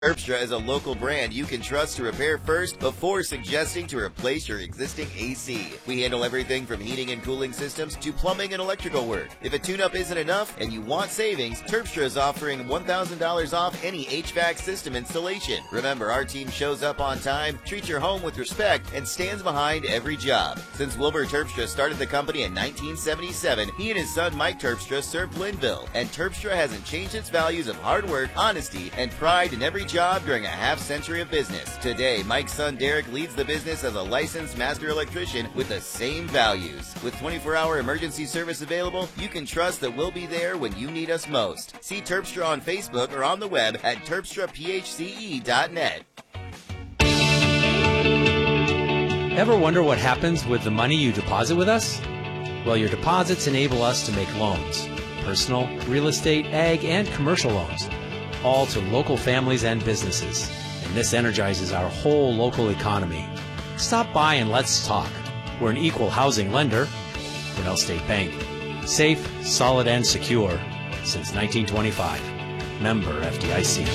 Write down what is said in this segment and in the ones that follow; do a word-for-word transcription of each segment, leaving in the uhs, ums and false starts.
Terpstra is a local brand you can trust to repair first before suggesting to replace your existing A C. We handle everything from heating and cooling systems to plumbing and electrical work. If a tune-up isn't enough and you want savings, Terpstra is offering one thousand dollars off any H V A C system installation. Remember, our team shows up on time, treats your home with respect, and stands behind every job. Since Wilbur Terpstra started the company in nineteen seventy-seven, he and his son Mike Terpstra served Linville, and Terpstra hasn't changed its values of hard work, honesty, and pride in every job during a half century of business. Today, Mike's son Derek leads the business as a licensed master electrician with the same values. With twenty-four hour emergency service available, you can trust that we'll be there when you need us most. See Terpstra on Facebook or on the web at terpstra p h c e dot net. Ever wonder what happens with the money you deposit with us? Well, your deposits enable us to make loans. Personal, real estate, ag, and commercial loans. All to local families and businesses. And this energizes our whole local economy. Stop by and let's talk. We're an equal housing lender. Grinnell State Bank. Safe, solid, and secure since nineteen twenty-five. Member F D I C.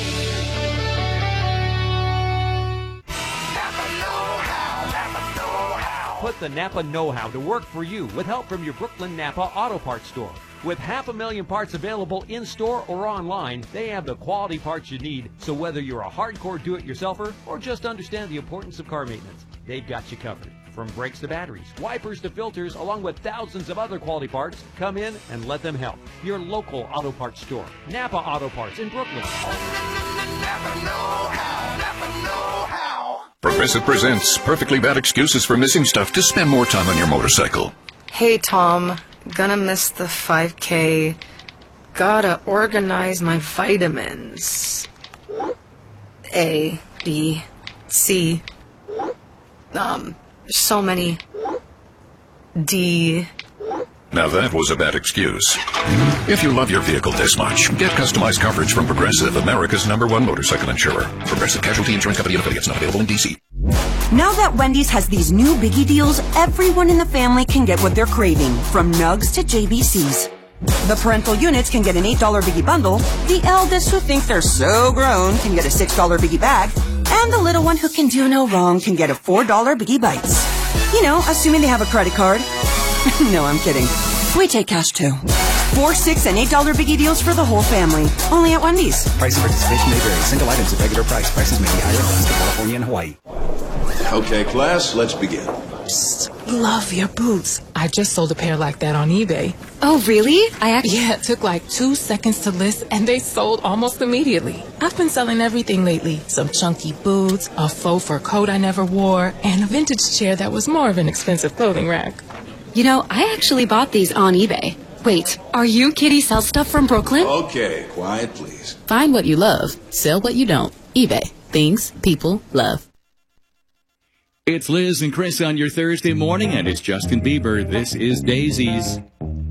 Put the Napa know-how to work for you with help from your Brooklyn Napa Auto Parts store. With half a million parts available in-store or online, they have the quality parts you need, so whether you're a hardcore do-it-yourselfer or just understand the importance of car maintenance, they've got you covered. From brakes to batteries, wipers to filters, along with thousands of other quality parts, come in and let them help. Your local auto parts store, Napa Auto Parts in Brooklyn. Napa know-how, Napa know-how. Progressive presents Perfectly Bad Excuses for Missing Stuff to Spend More Time on Your Motorcycle. Hey, Tom. Gonna miss the five K. Gotta organize my vitamins. A, B, C. Um, so many. D. Now that was a bad excuse. If you love your vehicle this much, get customized coverage from Progressive, America's number one motorcycle insurer. Progressive Casualty Insurance Company and affiliates, not available in D C. Now that Wendy's has these new biggie deals, everyone in the family can get what they're craving, from nugs to J B Cs. The parental units can get an eight dollar biggie bundle, the eldest who think they're so grown can get a six dollar biggie bag, and the little one who can do no wrong can get a four dollar biggie bites. You know, assuming they have a credit card. No, I'm kidding. We take cash too. Four, six, and eight dollar biggie deals for the whole family. Only at Wendy's. Price and participation may vary. Single items at regular price. Prices may be higher in California and Hawaii. Okay, class, let's begin. Psst, love your boots. I just sold a pair like that on eBay. Oh, really? I actually... Yeah, it took like two seconds to list, and they sold almost immediately. I've been selling everything lately. Some chunky boots, a faux fur coat I never wore, and a vintage chair that was more of an expensive clothing rack. You know, I actually bought these on eBay. Wait, are you Kitty Sell Stuff from Brooklyn? Okay, quiet, please. Find what you love, sell what you don't. eBay. Things people love. It's Liz and Chris on your Thursday morning, and it's Justin Bieber. This is Daisies.